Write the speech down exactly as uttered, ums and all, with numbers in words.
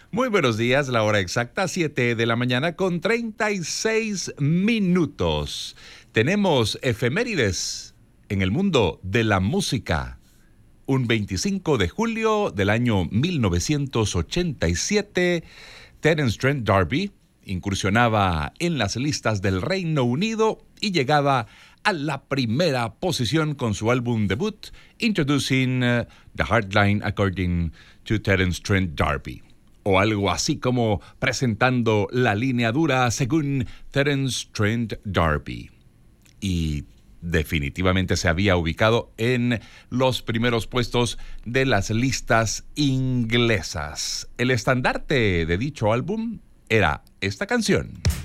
Muy buenos días, la hora exacta, siete de la mañana con treinta y seis minutos. Tenemos efemérides en el mundo de la música. Un veinticinco de julio del año mil novecientos ochenta y siete, Terence Trent D'Arby incursionaba en las listas del Reino Unido y llegaba a la primera posición con su álbum debut, Introducing uh, the Hardline According to Terence Trent D'Arby. O algo así como presentando la línea dura según Terence Trent D'Arby. Y definitivamente se había ubicado en los primeros puestos de las listas inglesas. El estandarte de dicho álbum era esta canción.